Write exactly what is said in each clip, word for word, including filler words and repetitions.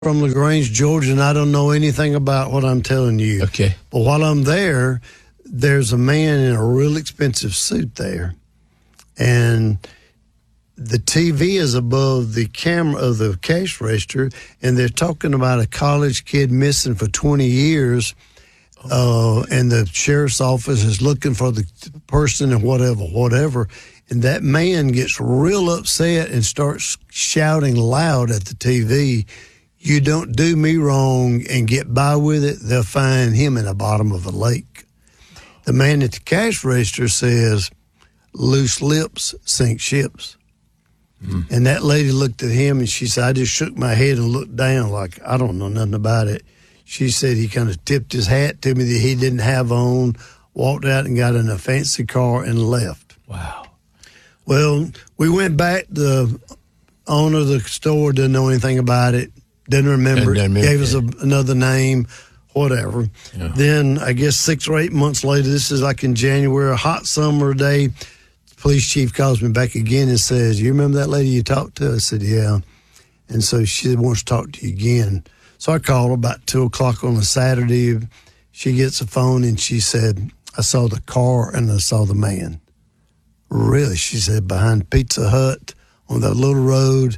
from LaGrange, Georgia, and I don't know anything about what I'm telling you. Okay. But while I'm there, there's a man in a real expensive suit there, and the T V is above the camera of the cash register, and they're talking about a college kid missing for twenty years, uh, and the sheriff's office is looking for the person and whatever, whatever. And that man gets real upset and starts shouting loud at the T V, "You don't do me wrong and get by with it, they'll find him in the bottom of a lake." The man at the cash register says, "Loose lips sink ships." Mm. And that lady looked at him and she said, I just shook my head and looked down like I don't know nothing about it. She said he kind of tipped his hat to me that he didn't have on, walked out and got in a fancy car and left. Wow. Well, we went back. The owner of the store didn't know anything about it, didn't remember it, gave us a, another name, whatever. Yeah. Then I guess six or eight months later, this is like in January, a hot summer day, police chief calls me back again and says, "You remember that lady you talked to?" I said, "Yeah." And so she wants to talk to you again. So I called her about two o'clock on a Saturday. She gets a phone and she said, "I saw the car and I saw the man." "Really?" She said, "Behind Pizza Hut on that little road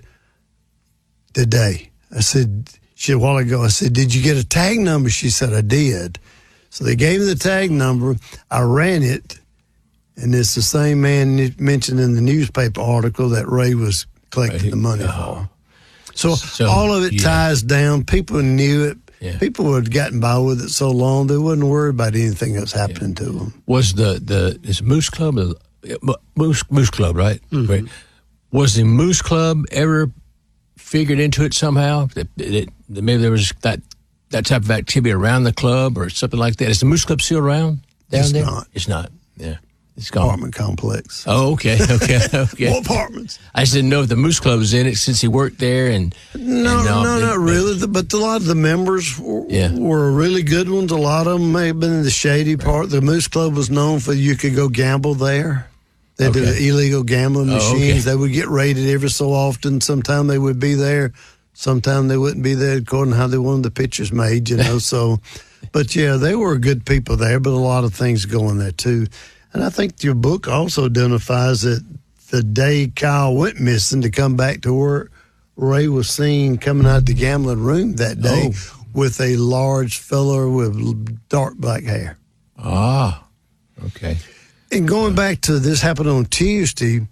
today." I said, she said, a while ago, I said, "Did you get a tag number?" She said, "I did." So they gave me the tag number. I ran it. And it's the same man mentioned in the newspaper article that Ray was collecting right. the money for. So, so all of it yeah. ties down. People knew it. Yeah. People had gotten by with it so long they wasn't worried about anything that's happening yeah. to them. Was the the is Moose Club Moose Moose Club right? Mm-hmm. Right? Was the Moose Club ever figured into it somehow? That, that, that maybe there was that that type of activity around the club or something like that. Is the Moose Club still around down it's there? Not. It's not. Yeah. It's gone. Apartment complex. Oh, okay, okay, okay. What apartments? I just didn't know if the Moose Club was in it since he worked there. And no, and, uh, no, they, not really. They, but a lot of the members were, yeah. were really good ones. A lot of them may have been in the shady right. part. The Moose Club was known for you could go gamble there. They okay. did illegal gambling machines. Oh, okay. They would get raided every so often. Sometimes they would be there. Sometimes they wouldn't be there according to how they wanted the pictures made, you know. So, but yeah, they were good people there. But a lot of things going there too. And I think your book also identifies that the day Kyle went missing to come back to work, Ray was seen coming out of the gambling room that day oh. with a large fella with dark black hair. Ah, okay. And going back to this happened on Tuesday,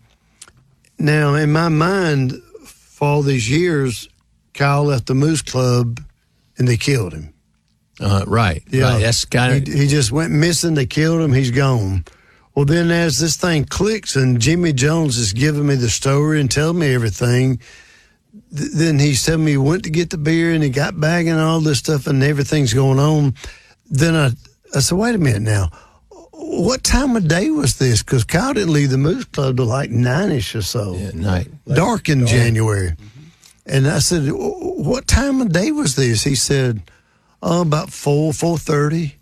now in my mind, for all these years, Kyle left the Moose Club and they killed him. Uh, right, yeah. Right. That's kind of he, he just went missing. They killed him. He's gone. Well, then as this thing clicks and Jimmy Jones is giving me the story and telling me everything, th- then he's telling me he went to get the beer and he got back and all this stuff and everything's going on. Then I, I said, wait a minute now. What time of day was this? Because Kyle didn't leave the Moose Club till like nine-ish or so. Yeah, night. Dark in dark. January. Mm-hmm. And I said, what time of day was this? He said, oh, about four, four thirty.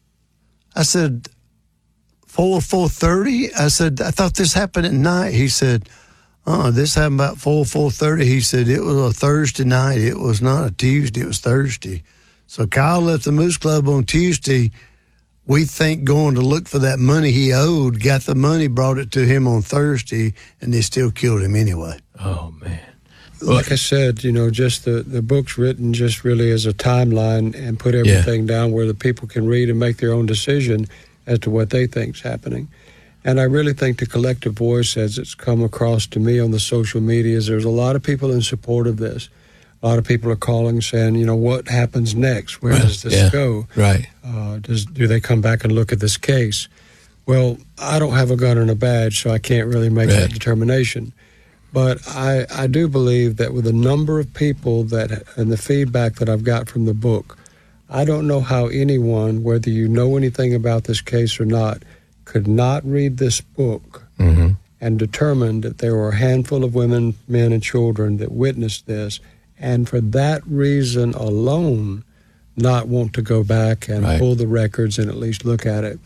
I said, four, four thirty? I said, I thought this happened at night. He said, oh, this happened about four, four thirty. He said, it was a Thursday night. It was not a Tuesday. It was Thursday. So Kyle left the Moose Club on Tuesday. We think going to look for that money he owed, got the money, brought it to him on Thursday, and they still killed him anyway. Oh, man. Like I said, you know, just the, the book's written just really as a timeline and put everything yeah. down where the people can read and make their own decision as to what they think's happening. And I really think the collective voice, as it's come across to me on the social medias, there's a lot of people in support of this. A lot of people are calling saying, you know, what happens next? Where right. does this yeah. go? Right. Uh, does do they come back and look at this case? Well, I don't have a gun and a badge, so I can't really make right. that determination. But I, I do believe that with the number of people that and the feedback that I've got from the book, I don't know how anyone, whether you know anything about this case or not, could not read this book mm-hmm. and determine that there were a handful of women, men, and children that witnessed this, and for that reason alone, not want to go back and right. pull the records and at least look at it.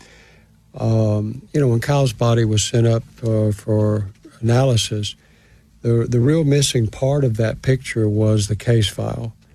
Um, you know, when Kyle's body was sent up uh, for analysis, the the real missing part of that picture was the case file.